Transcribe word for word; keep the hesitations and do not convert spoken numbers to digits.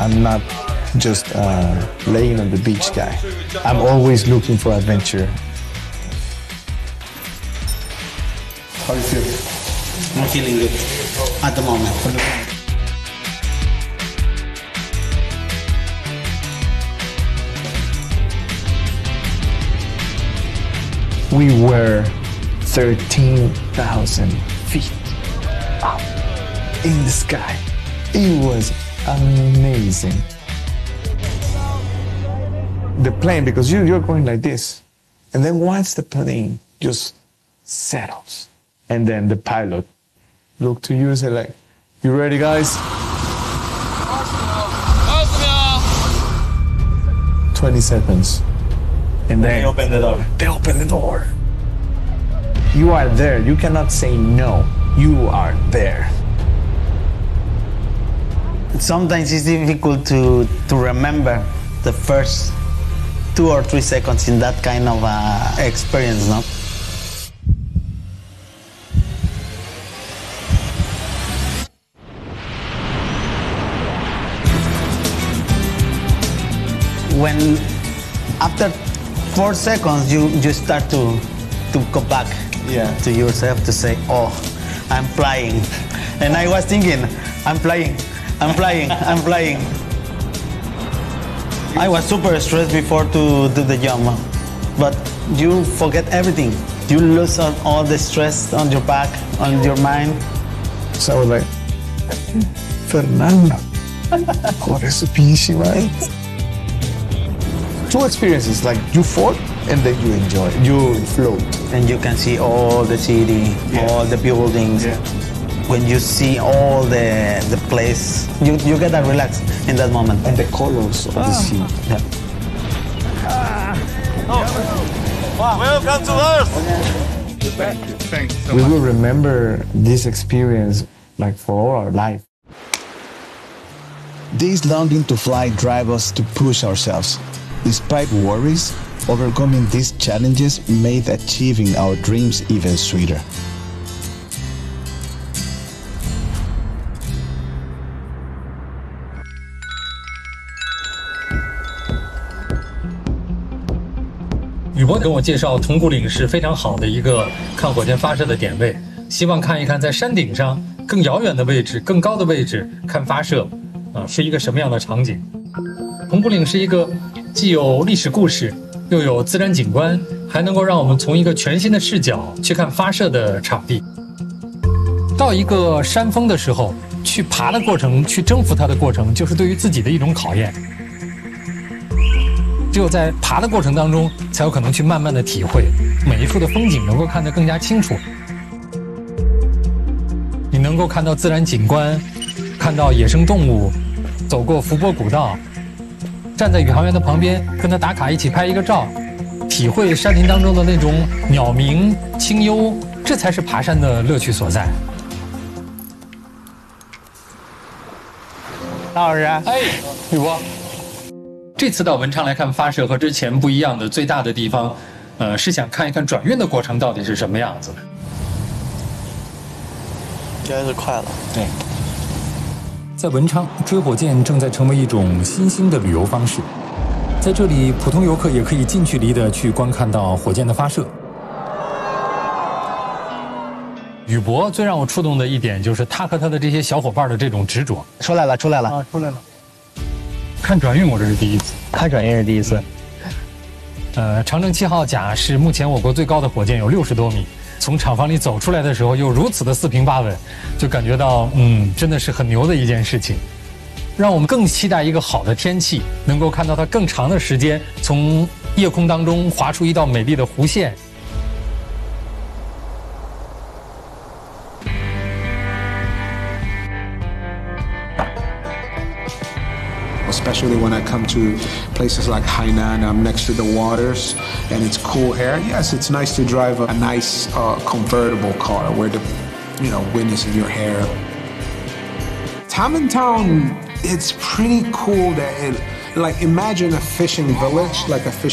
I'm not just uh, laying on the beach guy. I'm always looking for adventure. How do you feel? I'm feeling good at the moment. We were thirteen thousand feet up in the sky. It was amazing. The plane, because you, you're going like this, and then once the plane just settles, and then the pilot look to you and say like, you ready guys? twenty seconds. And then They open the door. They open the door. You are there. You cannot say no. You are there. Sometimes it's difficult to, to remember the first two or three seconds in that kind of uh, experience, no? When after four seconds you, you start to, to go back Yeah. to yourself to say, oh, I'm flying. And I was thinking, I'm flying, I'm flying, I'm flying. I was super stressed before to do the jump, but you forget everything. You lose all, all the stress on your back, on your mind. So I was like, Fernando, por eso pinche man. Two experiences, like you fall and then you enjoy, you float. And you can see all the city, Yeah. all the buildings. Yeah. When you see all the the place, you, you get that relax in that moment. And the colors of the sea. Yeah. Welcome to Earth! Thanks so We much. will remember this experience like for all our life. This longing to fly drives us to push ourselves. Despite worries, overcoming these challenges made achieving our dreams even sweeter. 宇博跟我介绍，铜鼓岭是非常好的一个看火箭发射的点位，希望看一看在山顶上更遥远的位置、更高的位置看发射，啊，是一个什么样的场景。铜鼓岭是一个既有历史故事，又有自然景观，还能够让我们从一个全新的视角去看发射的场地。到一个山峰的时候，去爬的过程，去征服它的过程，就是对于自己的一种考验。只有在爬的过程当中，才有可能去慢慢的体会每一处的风景，能够看得更加清楚。你能够看到自然景观，看到野生动物，走过伏波古道，站在宇航员的旁边跟他打卡，一起拍一个照，体会山林当中的那种鸟鸣清幽，这才是爬山的乐趣所在。 大老师， 哎，宇博，这次到文昌来看发射和之前不一样的最大的地方，呃，是想看一看转运的过程到底是什么样子的。 应该是快了。 对， 在文昌，追火箭正在成为一种新兴的旅游方式。在这里，普通游客也可以近距离的去观看到火箭的发射。 宇博最让我触动的一点就是他和他的这些小伙伴的这种执着。 出来了，出来了。 啊，出来了。看转运我这是第一次， 看转运是第一次。 呃，长征七号甲是目前我国最高的火箭，有六十多米。从厂房里走出来的时候，又如此的四平八稳，就感觉到，嗯，真的是很牛的一件事情。让我们更期待一个好的天气，能够看到它更长的时间从夜空当中划出一道美丽的弧线。 Especially when I come to places like Hainan, I'm next to the waters and it's cool air. Yes, it's nice to drive a nice uh, convertible car where the, you know, wind is in your hair. Tamantown, it's pretty cool that it, like imagine a fishing village, like a fishing